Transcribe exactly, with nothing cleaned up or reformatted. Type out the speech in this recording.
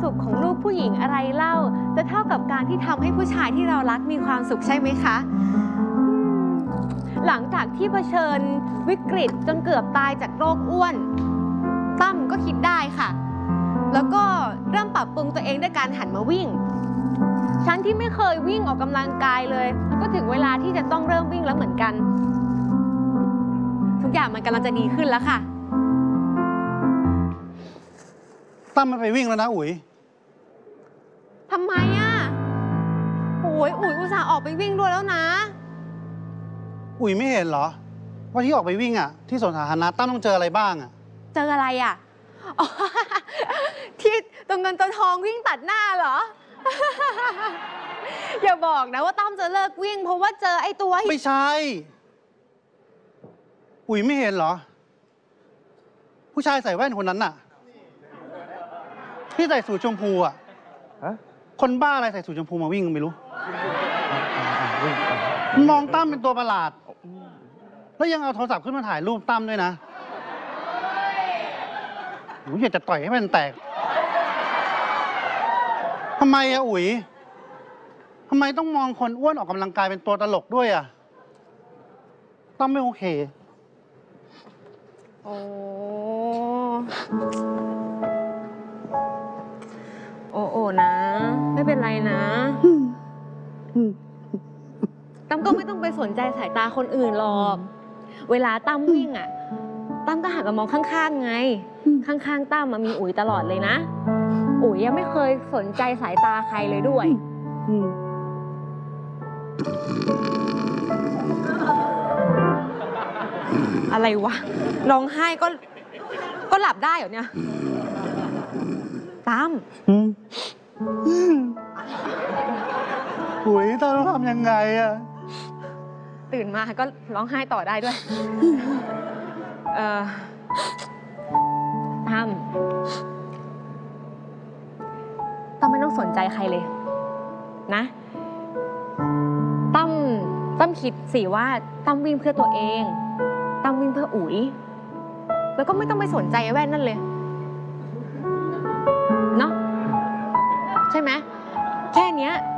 สุขของลูกผู้หญิงอะไรเล่าจะเท่ากับการที่ทำให้ผู้ชายที่เรารักมีความสุขใช่ไหมคะหลังจากที่เผชิญวิกฤตจนเกือบตายจากโรคอ้วนตั้มก็คิดได้ค่ะแล้วก็เริ่มปรับปรุงตัวเองด้วยการหันมาวิ่งฉันที่ไม่เคยวิ่งออกกำลังกายเลยก็ถึงเวลาที่จะต้องเริ่มวิ่งแล้วเหมือนกันทุกอย่างมันกำลังจะดีขึ้นแล้วค่ะตั้มไม่ไปวิ่งแล้วนะอุ๋ยทำไมอ่ะโอ้ยอุ๋ยอุตส่าห์ออกไปวิ่งด้วยแล้วนะอุ๋ยไม่เห็นเหรอว่าที่ออกไปวิ่งอ่ะที่สวนสาธารณะตั้มต้องเจออะไรบ้างอ่ะเจออะไรอ่ะที่ตัวเงินตัวทองวิ่งตัดหน้าเหรอ อย่าบอกนะว่าตั้มจะเลิกวิ่งเพราะว่าเจอไอ้ตัวไม่ใช่อุ๋ยไม่เห็นเหรอผู้ชายใส่แว่นคนนั้นน่ะที่ใส่สูทชมพูอ่ะคนบ้าอะไรใส่สูทชมพูมาวิ่งไม่รู้มองตั้มเป็นตัวประหลาดแล้วยังเอาโทรศัพท์ขึ้นมาถ่ายรูปตั้มด้วยนะหนูอยากจะต่อยให้มันแตกทำไมอะอุ๋ยทำไมต้องมองคนอ้วนออกกำลังกายเป็นตัวตลกด้วยอะตั้มไม่โอเคโอ้โอ้โอ้นะไม่เป็นไรนะตั้มก็ไม่ต้องไปสนใจสายตาคนอื่นหรอกเวลาตั้มวิ่งอ่ะตั้มก็หันมามองข้างๆไงข้างๆตั้มมันมีอุ๋ยตลอดเลยนะอุ๋ยยังไม่เคยสนใจสายตาใครเลยด้วยอะไรวะร้องไห้ก็ก็หลับได้เหรอเนี่ยตั้มอุ๋ยตั้มต้องทำยังไงอะตื่นมาก็ร้องไห้ต่อได้ด้วยเออตั้มตั้มไม่ต้องสนใจใครเลยนะตั้มตั้มคิดสิว่าตั้มวิ่งเพื่อตัวเองตั้มวิ่งเพื่ออุ๋ยแล้วก็ไม่ต้องไปสนใจแว่นนั่นเลยเนาะใช่ไหมแค่เนี้ย